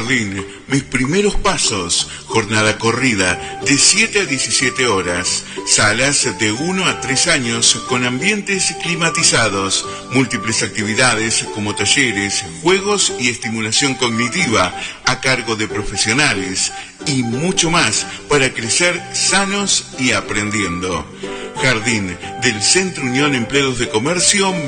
Jardín, mis primeros pasos, jornada corrida de 7 a 17 horas, salas de 1 a 3 años con ambientes climatizados, múltiples actividades como talleres, juegos y estimulación cognitiva a cargo de profesionales y mucho más para crecer sanos y aprendiendo. Jardín del Centro Unión Empleados de Comercio